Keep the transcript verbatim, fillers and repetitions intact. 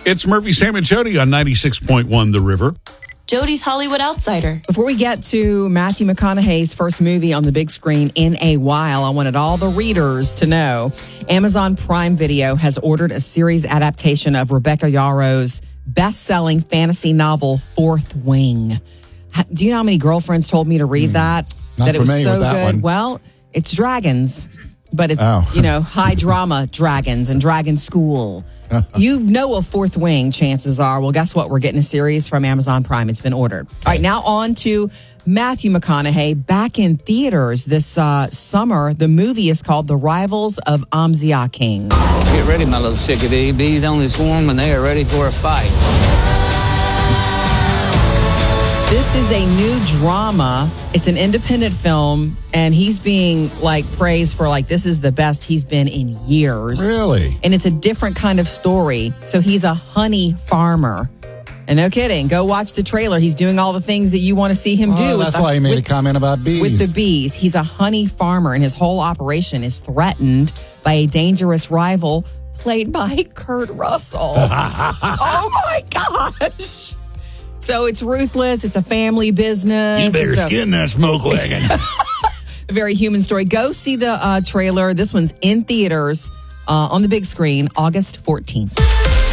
It's Murphy, Sam, and Jody on ninety-six point one The River. Jody's Hollywood Outsider. Before we get to Matthew McConaughey's first movie on the big screen in a while, I wanted all the readers to know Amazon Prime Video has ordered a series adaptation of Rebecca Yarrow's best-selling fantasy novel, Fourth Wing. Do you know how many girlfriends told me to read that? Not that it was familiar so with that good. one. Well, it's dragons, but it's, Oh. you know, high drama dragons and dragon school. You know of Fourth Wing, chances are. Well, guess what? We're getting a series from Amazon Prime. It's been ordered. All right, now on to Matthew McConaughey. Back in theaters this uh, summer, the movie is called The Rivals of Amzia King. Get ready, my little chickadee. Bees only swarm when they are ready for a fight. This is a new drama. It's an independent film, and he's being like praised for like this is the best he's been in years. Really? And it's a different kind of story. So he's a honey farmer. And no kidding, go watch the trailer. He's doing all the things that you want to see him Oh, do. that's with why the, he made with, a comment about bees. With the bees. He's a honey farmer, and his whole operation is threatened by a dangerous rival played by Kurt Russell. Oh, my gosh. So it's ruthless. It's a family business. You better It's a- skin that smoke wagon. a very human story. Go see the uh, trailer. This one's in theaters uh, on the big screen, August fourteenth.